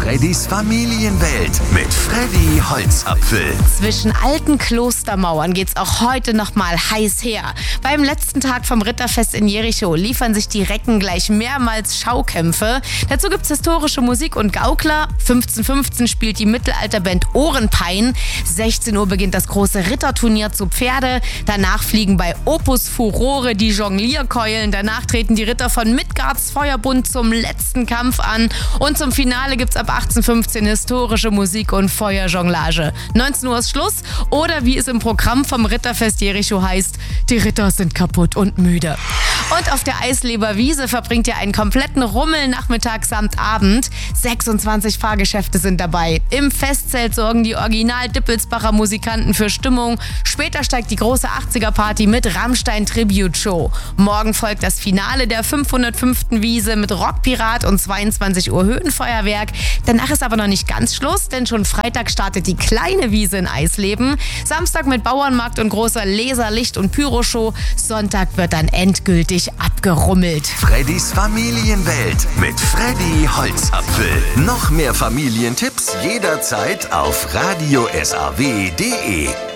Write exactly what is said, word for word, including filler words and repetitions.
Freddys Familienwelt mit Freddy Holzapfel. Zwischen alten Klostermauern geht's auch heute noch mal heiß her. Beim letzten Tag vom Ritterfest in Jericho liefern sich die Recken gleich mehrmals Schaukämpfe. Dazu gibt's historische Musik und Gaukler. fünfzehn fünfzehn spielt die Mittelalterband Ohrenpein. sechzehn Uhr beginnt das große Ritterturnier zu Pferde. Danach fliegen bei Opus Furore die Jonglierkeulen. Danach treten die Ritter von Midgards Feuerbund zum letzten Kampf an. Und zum Finale gibt's ab achtzehn fünfzehn historische Musik und Feuerjonglage. neunzehn Uhr ist Schluss oder wie es im Programm vom Ritterfest Jericho heißt, die Ritter sind kaputt und müde. Und auf der Eisleber Wiese verbringt ihr einen kompletten Rummel Nachmittag samt Abend. sechsundzwanzig Fahrgeschäfte sind dabei. Im Festzelt sorgen die Original-Dippelsbacher Musikanten für Stimmung. Später steigt die große achtziger-Party mit Rammstein-Tribute-Show. Morgen folgt das Finale der fünfhundertfünften Wiese mit Rockpirat und zweiundzwanzig Uhr Höhenfeuerwerk. Danach ist aber noch nicht ganz Schluss, denn schon Freitag startet die kleine Wiese in Eisleben. Samstag mit Bauernmarkt und großer Laserlicht- und Pyroshow. Sonntag wird dann endgültig abgerummelt. Freddys Familienwelt mit Freddy Holzapfel. Noch mehr Familientipps jederzeit auf radio s a w punkt d e.